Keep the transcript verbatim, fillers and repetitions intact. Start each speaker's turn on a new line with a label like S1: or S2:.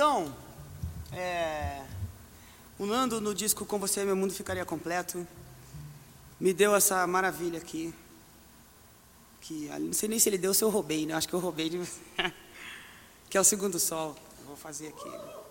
S1: Então, é, o Nando, no disco Com Você Meu Mundo Ficaria Completo, me deu essa maravilha aqui, que não sei nem se ele deu ou se eu roubei, né? Acho que eu roubei, de... que é o Segundo Sol. Eu vou fazer aqui.